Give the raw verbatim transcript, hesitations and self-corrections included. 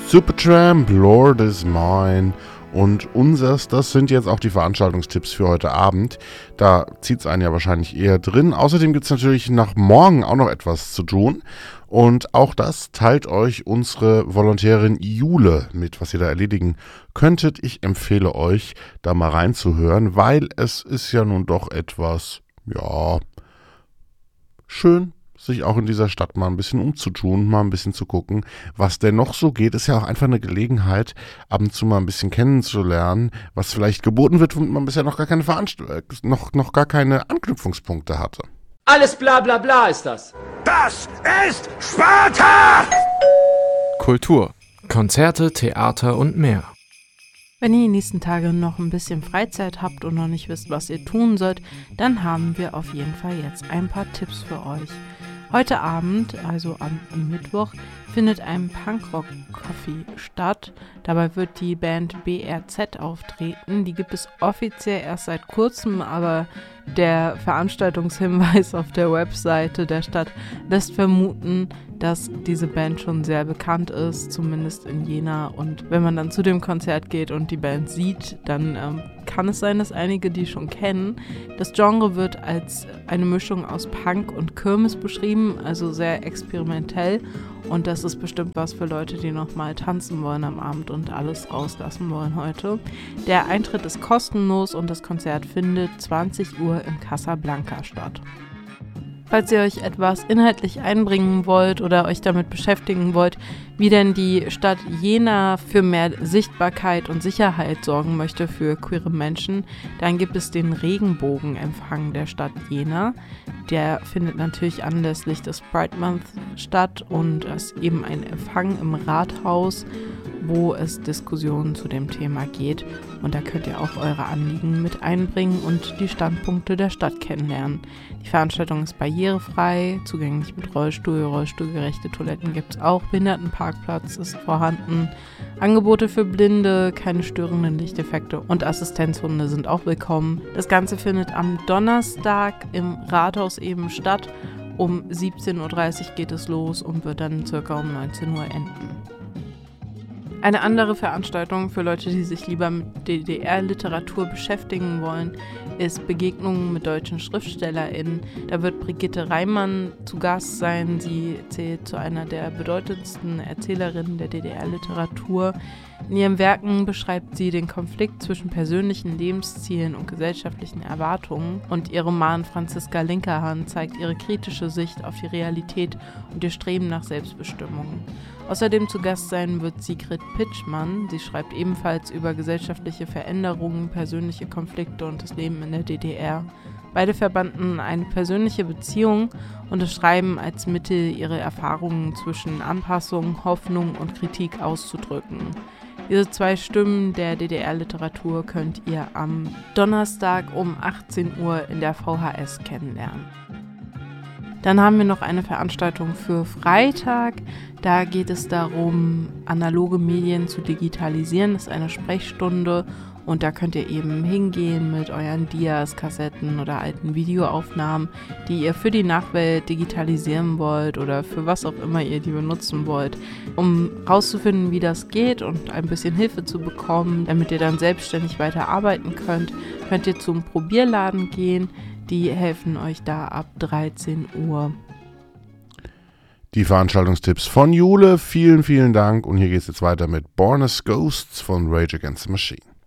Supertramp, Lord is Mine und unsers, das sind jetzt auch die Veranstaltungstipps für heute Abend. Da zieht es einen ja wahrscheinlich eher drin. Außerdem gibt es natürlich nach morgen auch noch etwas zu tun. Und auch das teilt euch unsere Volontärin Jule mit, was ihr da erledigen könntet. Ich empfehle euch, da mal reinzuhören, weil es ist ja nun doch etwas, ja, schön, sich auch in dieser Stadt mal ein bisschen umzutun, mal ein bisschen zu gucken, was denn noch so geht. Ist ja auch einfach eine Gelegenheit, ab und zu mal ein bisschen kennenzulernen, was vielleicht geboten wird, womit man bisher noch gar keine Veranst- noch, noch gar keine Anknüpfungspunkte hatte. Alles bla bla bla ist das. Das ist Sparta! Kultur, Konzerte, Theater und mehr. Wenn ihr die nächsten Tage noch ein bisschen Freizeit habt und noch nicht wisst, was ihr tun sollt, dann haben wir auf jeden Fall jetzt ein paar Tipps für euch. Heute Abend, also am Mittwoch, findet ein Punkrock-Coffee statt. Dabei wird die Band B R Z auftreten. Die gibt es offiziell erst seit kurzem, aber der Veranstaltungshinweis auf der Webseite der Stadt lässt vermuten, dass diese Band schon sehr bekannt ist, zumindest in Jena. Und wenn man dann zu dem Konzert geht und die Band sieht, dann ähm, kann es sein, dass einige die schon kennen. Das Genre wird als eine Mischung aus Punk und Kirmes beschrieben, also sehr experimentell. Und das ist bestimmt was für Leute, die nochmal tanzen wollen am Abend und alles rauslassen wollen heute. Der Eintritt ist kostenlos und das Konzert findet zwanzig Uhr im Casablanca statt. Falls ihr euch etwas inhaltlich einbringen wollt oder euch damit beschäftigen wollt, wie denn die Stadt Jena für mehr Sichtbarkeit und Sicherheit sorgen möchte für queere Menschen, dann gibt es den Regenbogenempfang der Stadt Jena. Der findet natürlich anlässlich des Pride Month statt und es ist eben ein Empfang im Rathaus, wo es Diskussionen zu dem Thema geht. Und da könnt ihr auch eure Anliegen mit einbringen und die Standpunkte der Stadt kennenlernen. Die Veranstaltung ist barrierefrei, zugänglich mit Rollstuhl, rollstuhlgerechte Toiletten gibt es auch, Behindertenparkplatz ist vorhanden, Angebote für Blinde, keine störenden Lichteffekte und Assistenzhunde sind auch willkommen. Das Ganze findet am Donnerstag im Rathaus eben statt. Um siebzehn Uhr dreißig geht es los und wird dann circa um neunzehn Uhr enden. Eine andere Veranstaltung für Leute, die sich lieber mit D D R-Literatur beschäftigen wollen, ist Begegnungen mit deutschen SchriftstellerInnen. Da wird Brigitte Reimann zu Gast sein. Sie zählt zu einer der bedeutendsten Erzählerinnen der D D R-Literatur. In ihren Werken beschreibt sie den Konflikt zwischen persönlichen Lebenszielen und gesellschaftlichen Erwartungen. Und ihr Roman Franziska Linkerhand zeigt ihre kritische Sicht auf die Realität und ihr Streben nach Selbstbestimmung. Außerdem zu Gast sein wird Sigrid Pitschmann. Sie schreibt ebenfalls über gesellschaftliche Veränderungen, persönliche Konflikte und das Leben in der D D R. Beide verbanden eine persönliche Beziehung und das Schreiben als Mittel, ihre Erfahrungen zwischen Anpassung, Hoffnung und Kritik auszudrücken. Diese zwei Stimmen der D D R-Literatur könnt ihr am Donnerstag um achtzehn Uhr in der V H S kennenlernen. Dann haben wir noch eine Veranstaltung für Freitag. Da geht es darum, analoge Medien zu digitalisieren. Das ist eine Sprechstunde und da könnt ihr eben hingehen mit euren Dias, Kassetten oder alten Videoaufnahmen, die ihr für die Nachwelt digitalisieren wollt oder für was auch immer ihr die benutzen wollt, um rauszufinden, wie das geht und ein bisschen Hilfe zu bekommen, damit ihr dann selbstständig weiter arbeiten könnt, könnt ihr zum Probierladen gehen. Die helfen euch da ab dreizehn Uhr. Die Veranstaltungstipps von Jule. Vielen, vielen Dank. Und hier geht es jetzt weiter mit Born as Ghosts von Rage Against the Machine.